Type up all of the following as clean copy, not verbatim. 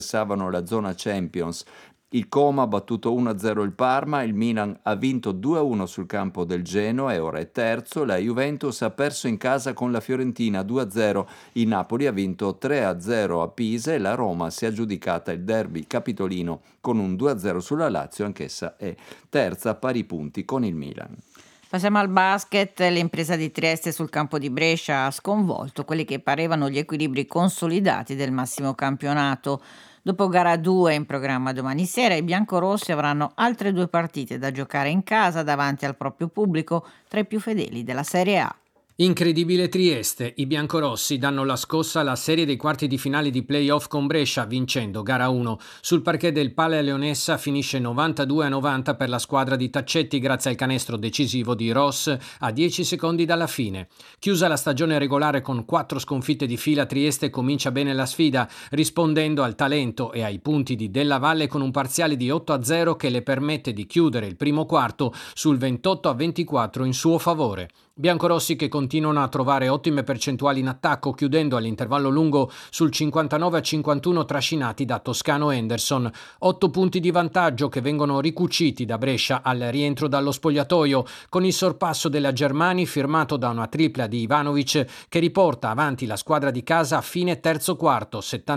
interessavano la zona Champions. Il Como ha battuto 1-0 il Parma, il Milan ha vinto 2-1 sul campo del Genoa e ora è terzo, la Juventus ha perso in casa con la Fiorentina 2-0, il Napoli ha vinto 3-0 a Pisa e la Roma si è aggiudicata il derby capitolino con un 2-0 sulla Lazio, anch'essa è terza a pari punti con il Milan. Passiamo al basket. L'impresa di Trieste sul campo di Brescia ha sconvolto quelli che parevano gli equilibri consolidati del massimo campionato. Dopo gara 2 in programma domani sera, i biancorossi avranno altre 2 partite da giocare in casa davanti al proprio pubblico, tra i più fedeli della Serie A. Incredibile Trieste, i biancorossi danno la scossa alla serie dei quarti di finale di play-off con Brescia vincendo gara 1. Sul parquet del Palea Leonessa finisce 92-90 per la squadra di Taccetti grazie al canestro decisivo di Ross a 10 secondi dalla fine. Chiusa la stagione regolare con 4 sconfitte di fila, Trieste comincia bene la sfida rispondendo al talento e ai punti di Della Valle con un parziale di 8-0 che le permette di chiudere il primo quarto sul 28-24 in suo favore. Biancorossi che continuano a trovare ottime percentuali in attacco, chiudendo all'intervallo lungo sul 59-51 trascinati da Toscano Henderson. 8 punti di vantaggio che vengono ricuciti da Brescia al rientro dallo spogliatoio, con il sorpasso della Germani firmato da una tripla di Ivanovic che riporta avanti la squadra di casa a fine terzo quarto,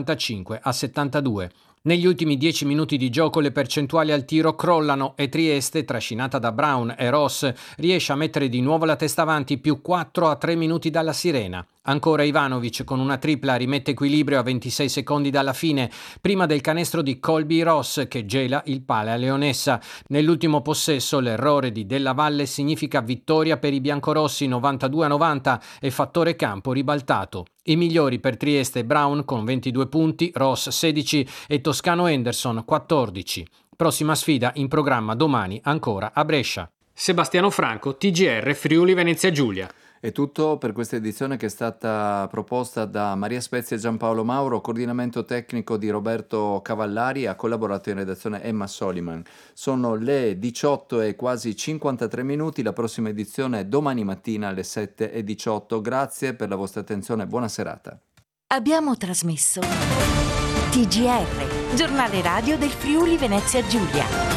75-72. Negli ultimi 10 minuti di gioco le percentuali al tiro crollano e Trieste, trascinata da Brown e Ross, riesce a mettere di nuovo la testa avanti più 4 a 3 minuti dalla sirena. Ancora Ivanovic con una tripla rimette equilibrio a 26 secondi dalla fine, prima del canestro di Colby Ross che gela il Palea Leonessa. Nell'ultimo possesso l'errore di Della Valle significa vittoria per i biancorossi 92-90 e fattore campo ribaltato. I migliori per Trieste Brown con 22 punti, Ross 16 e Toscano Henderson 14. Prossima sfida in programma domani ancora a Brescia. Sebastiano Franco, TGR Friuli Venezia Giulia. È tutto per questa edizione che è stata proposta da Maria Spezia e Giampaolo Mauro, coordinamento tecnico di Roberto Cavallari, ha collaborato in redazione Emma Soliman. Sono le 18 e quasi 53 minuti, la prossima edizione è domani mattina alle 7:18. Grazie per la vostra attenzione, buona serata. Abbiamo trasmesso TGR, giornale radio del Friuli Venezia Giulia.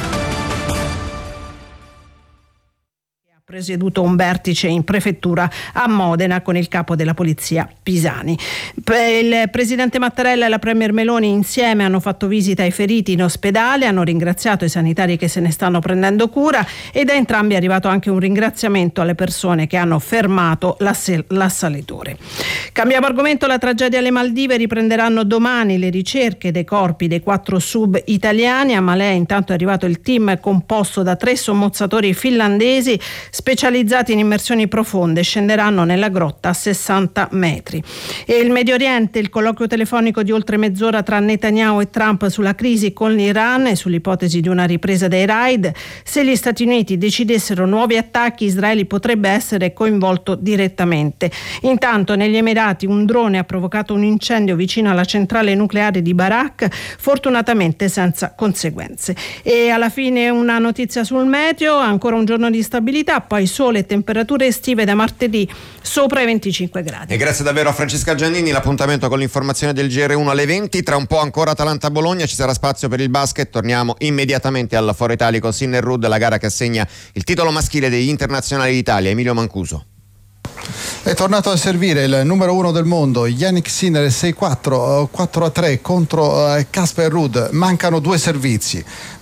Presieduto un vertice in prefettura a Modena con il capo della polizia Pisani. Il presidente Mattarella e la premier Meloni insieme hanno fatto visita ai feriti in ospedale, hanno ringraziato i sanitari che se ne stanno prendendo cura e da entrambi è arrivato anche un ringraziamento alle persone che hanno fermato l'assalitore. Cambiamo argomento, la tragedia alle Maldive, riprenderanno domani le ricerche dei corpi dei 4 sub italiani. A Malé intanto è arrivato il team composto da 3 sommozzatori finlandesi specializzati in immersioni profonde, scenderanno nella grotta a 60 metri. E il Medio Oriente, il colloquio telefonico di oltre mezz'ora tra Netanyahu e Trump sulla crisi con l'Iran e sull'ipotesi di una ripresa dei raid. Se gli Stati Uniti decidessero nuovi attacchi, Israele potrebbe essere coinvolto direttamente. Intanto negli Emirati un drone ha provocato un incendio vicino alla centrale nucleare di Barak, fortunatamente senza conseguenze. E alla fine una notizia sul meteo, ancora un giorno di stabilità, poi sole e temperature estive da martedì sopra i 25 gradi. E grazie davvero a Francesca Giannini, l'appuntamento con l'informazione del GR1 alle 20, tra un po' ancora Atalanta-Bologna, ci sarà spazio per il basket, torniamo immediatamente al Foro Italico Sinner-Rud, la gara che assegna il titolo maschile degli internazionali d'Italia. Emilio Mancuso. È tornato a servire il numero 1 del mondo, Yannick Sinner, 6-4, 4-3 contro Casper Ruud. Mancano due servizi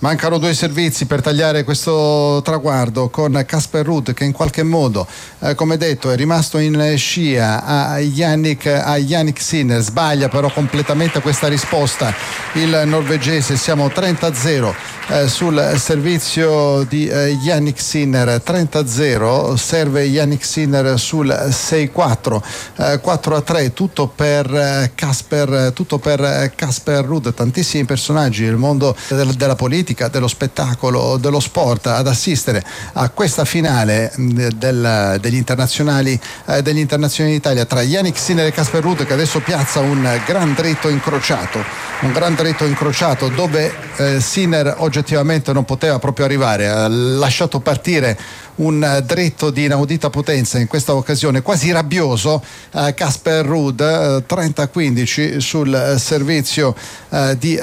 per tagliare questo traguardo, con Casper Ruud che in qualche modo, come detto, è rimasto in scia a Yannick Sinner. Sbaglia però completamente questa risposta il norvegese. Siamo 30-0 sul servizio di Yannick Sinner, 30-0, serve Yannick Sinner sul 6-4, 4-3, tutto per Casper Ruud. Tantissimi personaggi del mondo della politica, dello spettacolo, dello sport ad assistere a questa finale degli internazionali d'Italia tra Yannick Sinner e Casper Ruud, che adesso piazza un gran dritto incrociato dove Sinner oggettivamente non poteva proprio arrivare. Ha lasciato partire un dritto di inaudita potenza in questa occasione, quasi rabbioso. Casper Ruud, 30-15 sul servizio di